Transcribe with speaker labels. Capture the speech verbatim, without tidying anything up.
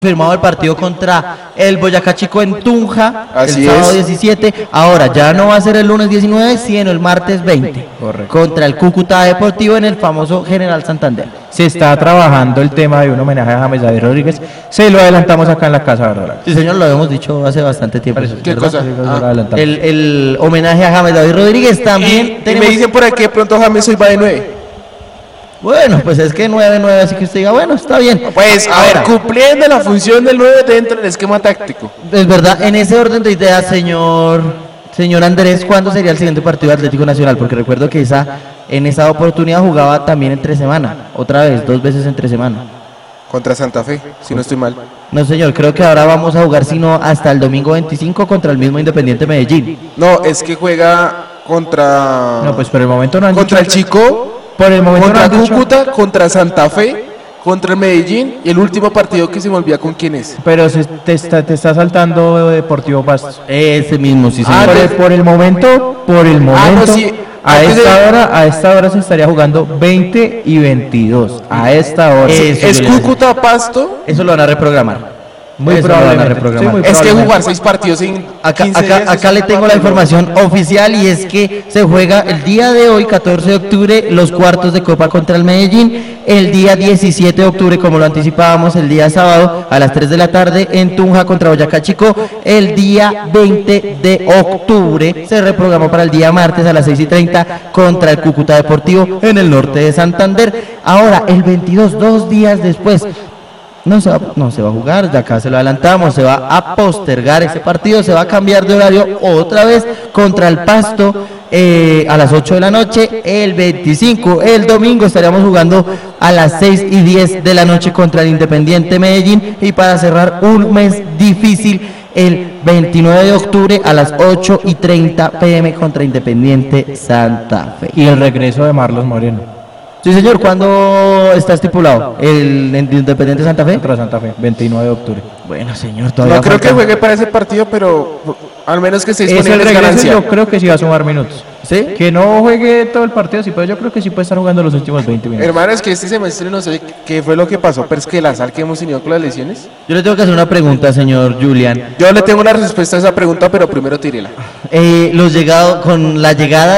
Speaker 1: firmado el partido contra el Boyacá Chico en Tunja.
Speaker 2: Así
Speaker 1: el sábado
Speaker 2: es.
Speaker 1: diecisiete. Ahora ya no va a ser el lunes diecinueve, sino el martes veinte.
Speaker 3: Correcto.
Speaker 1: Contra el Cúcuta Deportivo en el famoso General Santander.
Speaker 3: Se está trabajando el tema de un homenaje a James David Rodríguez. Se lo adelantamos acá en la casa, ¿verdad?
Speaker 1: Sí, señor, lo habíamos dicho hace bastante tiempo.
Speaker 2: ¿Qué
Speaker 1: ¿verdad?
Speaker 2: cosa?
Speaker 3: Sí, lo
Speaker 2: Ah,
Speaker 3: adelantamos.
Speaker 1: El, el homenaje a James David Rodríguez también.
Speaker 2: Y, y
Speaker 1: tenemos...
Speaker 2: me dicen por aquí de pronto James hoy va de nueve.
Speaker 1: Bueno, pues es que nueve nueve, así que usted diga, bueno, está bien.
Speaker 2: Pues a ver, cumpliendo la función del nueve dentro del esquema táctico.
Speaker 1: Es verdad, en ese orden de ideas, señor señor Andrés, ¿cuándo sería el siguiente partido de Atlético Nacional? Porque recuerdo que esa en esa oportunidad jugaba también entre semana, otra vez, dos veces entre semana.
Speaker 2: Contra Santa Fe, si no estoy mal.
Speaker 1: No, señor, creo que ahora vamos a jugar sino hasta el domingo veinticinco contra el mismo Independiente Medellín.
Speaker 2: No, es que juega contra.
Speaker 3: No, pues por el momento no han
Speaker 2: contra el
Speaker 3: dicho-
Speaker 2: Chico,
Speaker 3: Por el momento
Speaker 2: contra
Speaker 3: no han dicho-
Speaker 2: Cúcuta, contra Santa Fe, contra el Medellín y el último partido que se me olvida con quién es.
Speaker 3: Pero se- te, está, te está saltando Deportivo Pasto.
Speaker 1: Ese mismo, sí, señor.
Speaker 2: Ah,
Speaker 3: por, el,
Speaker 2: de-
Speaker 3: por el momento, por el momento,
Speaker 2: Ah, no, sí.
Speaker 3: a
Speaker 2: Antes
Speaker 3: esta
Speaker 2: de-
Speaker 3: hora, a esta hora se estaría jugando veinte y veintidós. A esta hora.
Speaker 1: Eso
Speaker 2: Es
Speaker 1: yo le-
Speaker 2: Cúcuta Pasto.
Speaker 1: Eso lo van a reprogramar.
Speaker 3: Muy
Speaker 1: Eso lo van a
Speaker 3: probablemente.
Speaker 1: reprogramar.
Speaker 3: Sí, muy
Speaker 2: Es que
Speaker 3: probablemente.
Speaker 2: jugar seis partidos en
Speaker 1: Acá,
Speaker 2: quince
Speaker 1: acá,
Speaker 2: días
Speaker 1: acá
Speaker 2: es
Speaker 1: le
Speaker 2: una
Speaker 1: tengo la
Speaker 2: barbaridad.
Speaker 1: información oficial y es que se juega el día de hoy, catorce de octubre, los cuartos de Copa contra el Medellín. El día diecisiete de octubre, como lo anticipábamos, el día sábado a las tres de la tarde en Tunja contra Boyacá Chico. El día veinte de octubre se reprogramó para el día martes a las seis y treinta contra el Cúcuta Deportivo en el norte de Santander. Ahora, el veintidós, dos días después. No se, va, no se va a jugar, ya acá se lo adelantamos, se va a postergar ese partido, se va a cambiar de horario otra vez contra el Pasto eh, a las ocho de la noche, el veinticinco, el domingo estaríamos jugando a las seis y diez de la noche contra el Independiente Medellín y para cerrar un mes difícil, el veintinueve de octubre a las ocho y treinta pm contra Independiente Santa Fe.
Speaker 3: Y el regreso de Marlos Moreno
Speaker 1: Sí, señor, ¿cuándo está estipulado? ¿El Independiente Santa Fe?
Speaker 3: contra Santa Fe, veintinueve de octubre.
Speaker 1: Bueno, señor, todavía
Speaker 2: No creo
Speaker 1: falta.
Speaker 2: que juegue para ese partido, pero al menos que esté
Speaker 3: Es el
Speaker 2: disponible es
Speaker 3: regreso,
Speaker 2: ganancia.
Speaker 3: yo creo que sí va a sumar minutos.
Speaker 1: ¿Sí?
Speaker 3: Que no juegue todo el partido, sí, pero yo creo que sí puede estar jugando los últimos veinte minutos.
Speaker 2: Hermano, es que este semestre no sé qué fue lo que pasó, pero es que la sal que hemos tenido con las lesiones.
Speaker 1: Yo le tengo que hacer una pregunta, señor Julian.
Speaker 2: Yo le tengo la respuesta a esa pregunta, pero primero tírela.
Speaker 1: Eh, los llegados, con la llegada